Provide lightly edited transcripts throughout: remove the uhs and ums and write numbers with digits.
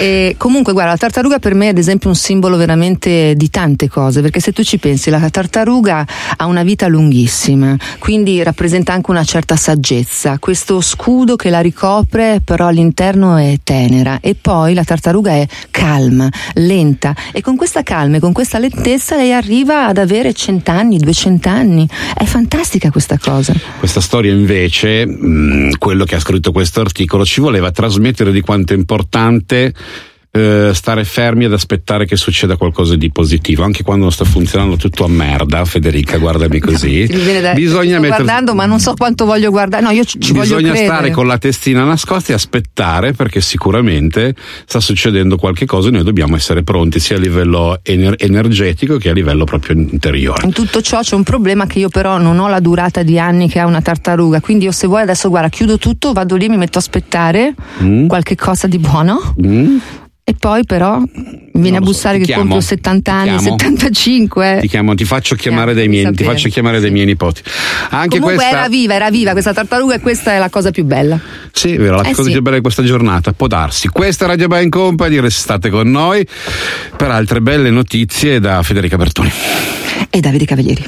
E comunque guarda, la tartaruga per me è ad esempio un simbolo veramente di tante cose, perché se tu ci pensi la tartaruga ha una vita lunghissima, quindi rappresenta anche una certa saggezza, questo scudo che la ricopre però all'interno è tenera, e poi la tartaruga è calma, lenta, e con questa calma e con questa lentezza lei arriva ad avere 100 anni, 200 anni. È fantastica questa cosa. Questa storia invece, quello che ha scritto questo articolo ci voleva trasmettere di quanto è importante stare fermi ad aspettare che succeda qualcosa di positivo, anche quando non sta funzionando tutto a merda. Federica, guardami così. Bisogna guardando, ma non so quanto voglio guardare. No, io ci voglio credere. Bisogna stare con la testina nascosta e aspettare, perché sicuramente sta succedendo qualche cosa e noi dobbiamo essere pronti sia a livello energetico che a livello proprio interiore. In tutto ciò c'è un problema, che io però non ho la durata di anni che ha una tartaruga, quindi io, se vuoi, adesso guarda, chiudo tutto, vado lì, mi metto a aspettare qualche cosa di buono. E poi però vieni a bussare che compro 70 anni, 75. Ti faccio chiamare dai miei nipoti. Anche comunque questa era viva questa tartaruga, e questa è la cosa più bella. Sì, è vero, la cosa più bella di questa giornata, può darsi. Questa è Radio Band Company, restate con noi per altre belle notizie da Federica Bertoni e Davide Cavalieri.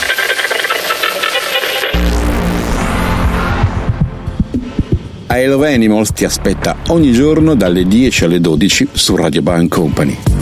I Love Animals ti aspetta ogni giorno dalle 10 alle 12 su Radio Band Company.